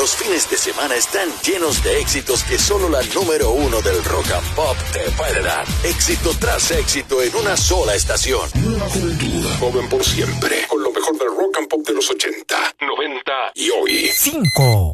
Los fines de semana están llenos de éxitos que solo la número uno del rock and pop te puede dar. Éxito tras éxito en una sola estación. Nueva juventud, joven por siempre, con lo mejor del rock and pop de los 80, 90 y hoy. 5,